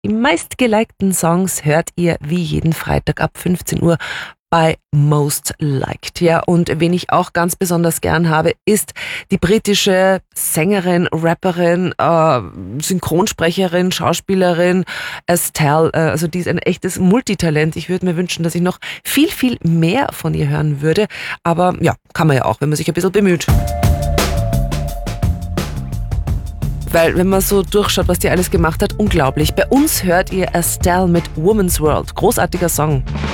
Die meistgelikten Songs hört ihr wie jeden Freitag ab 15 Uhr bei Most Liked. Ja, und wen ich auch ganz besonders gern habe, ist die britische Sängerin, Rapperin, Synchronsprecherin, Schauspielerin Estelle. Also die ist ein echtes Multitalent. Ich würde mir wünschen, dass ich noch viel, viel mehr von ihr hören würde. Aber ja, kann man ja auch, wenn man sich ein bisschen bemüht. Weil wenn man so durchschaut, was die alles gemacht hat, unglaublich. Bei uns hört ihr Estelle mit Woman's World. Großartiger Song.